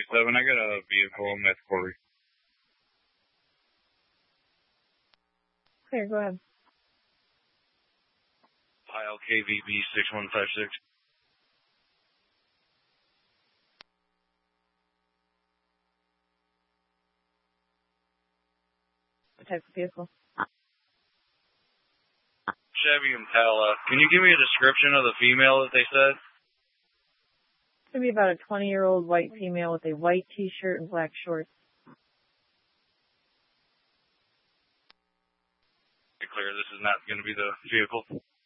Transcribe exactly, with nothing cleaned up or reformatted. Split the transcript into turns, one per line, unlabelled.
seven. I got a vehicle. I'm at Corey.
Clear, go ahead.
I L K V B six one five six.
What type of vehicle?
Chevy Impala. Can you give me a description of the female that they said?
It's going to be about a twenty-year-old white female with a white T-shirt and black shorts.
Clear, this is not going to be the vehicle.